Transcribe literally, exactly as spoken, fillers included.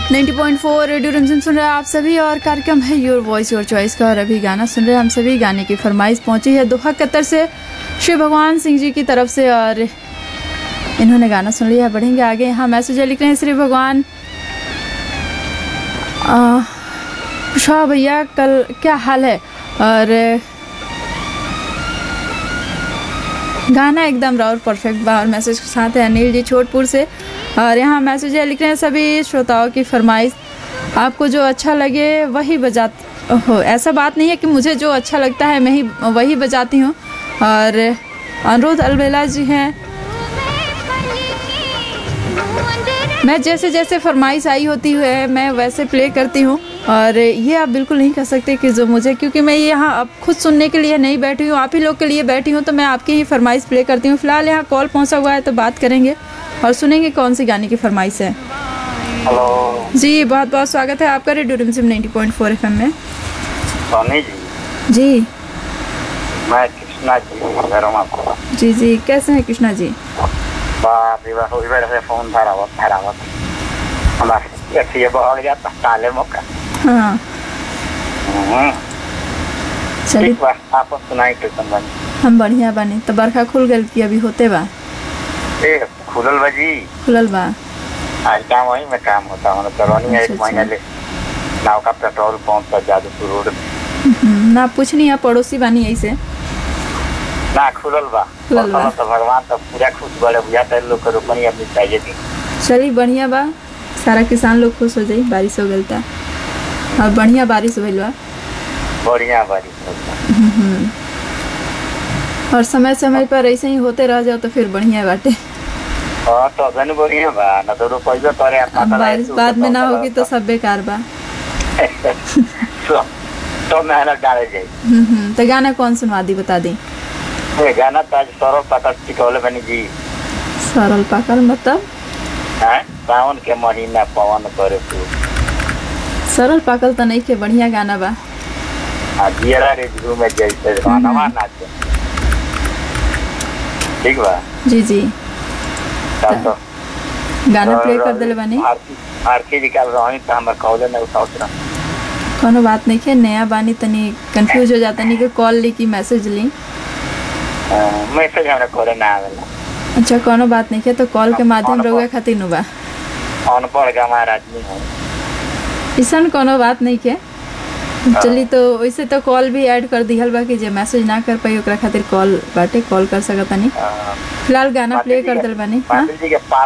नब्बे पॉइंट चार रेडियो रिमझिम सुन रहे हैं आप सभी और कार्यक्रम है योर वॉइस योर चॉइस का। और अभी गाना सुन रहे हैं हम सभी। गाने की फरमाइश पहुंची है दोहा कतर से श्री भगवान सिंह जी की तरफ से और इन्होंने गाना सुन लिया है। बढ़ेंगे आगे। यहाँ मैसेज लिख रहे हैं श्री भगवान शाह भैया कल क्या हाल है। और गाना एकदम राउर परफेक्ट बा। और मैसेज के साथ है अनिल जी छोटपुर से। और यहाँ मैसेज है लिख रहे हैं सभी श्रोताओं की फरमाइश आपको जो अच्छा लगे वही बजा हो। ऐसा बात नहीं है कि मुझे जो अच्छा लगता है मैं ही वही बजाती हूँ। और अनुरोध अलबेला जी हैं मैं जैसे जैसे फरमाइश आई होती है मैं वैसे प्ले करती हूँ। और ये आप बिल्कुल नहीं कह सकते कि जो मुझे, क्योंकि मैं यहाँ अब खुद सुनने के लिए नहीं बैठी हूँ, आप ही लोग के लिए बैठी हूँ, तो मैं आपकी ही फरमाइश प्ले करती हूँ। फिलहाल यहाँ कॉल पहुँचा हुआ है तो बात करेंगे और सुनेंगे कौन सी गाने की फरमाइश है। हेलो जी बहुत बहुत स्वागत है आपका रेडियो रिमझिम नब्बे पॉइंट चार एफएम में। सोनी जी जी मैं कृष्णा जी घरों जी जी कैसे हैं कृष्णा जी? बाप रे बाप उस से फोन धरावत धरावत हमारे अच्छी बहुत जाता ताले मौका। हाँ हम्म चलिए ठीक बा आप सुनाई तो संबंध हम बढ़िया बने। तो बरखा खुल गई कि अभी होते बा? ए खुलल बाजी खुलल बा। आज काम वही में काम होता है कॉलोनी है। एक अच्छा, महीने ले नाव का पेट्रोल पंप पर जादूपुर रोड हम्म, ना पूछनी है पड़ोसी बानी ऐसे ना खुलल बा। खुलल बा। तो भगवान तो पूरा खुश बड़े बुझाता है लोग को रोपनी अपनी चाहिए थी। चलिए बढ़िया बा। सारा किसान लोग खुश हो जाई बारिश हो गलता और बढ़िया बारिश भइल बा। बढ़िया बारिश होता हम्म, और समय समय पर ऐसे ही होते रह जाओ तो फिर बढ़िया बाटे। हाँ तो अगन बढ़िया बा ना तो रुपया करे अब बारिश बाद में ना होगी तो सब बेकार बा। तो, तो मेहनत डाले जाए। हम्म हम्म, तो गाना कौन सुनवा दी बता दी? ये गाना तो आज सरल पकड़ चिकौले बनी जी सरल पाकल मतलब हैं सावन के महीना पवन करे तू सरल पाकल तो नहीं के बढ़िया गाना बा। आ जियरा रे झू में जैसे गाना नाचे ठीक बा। जी जी तब तो गाना प्ले कर दिले बानी। आरती आरती निकाल रही तो हमारे कॉलेज में उठाओ ना कोनो बात नहीं है। नया बानी तनी कंफ्यूज हो जाता नहीं कि कॉल ली कि मैसेज ली। मैसेज हमरा करे ना आवेला। अच्छा कोनो बात नहीं है तो कॉल के माध्यम रहुए खातिर नु बा। अनपढ़ का हमारा आदमी है ऐसा कोनो बात नहीं है। चली तो वैसे तो कॉल भी ऐड कर दिहल बा कि जे मैसेज ना कर पाई ओकरा खातिर कॉल बाटे कॉल कर सकता नहीं। फिलहाल गाना प्ले कर दिल बानी। हाँ जी के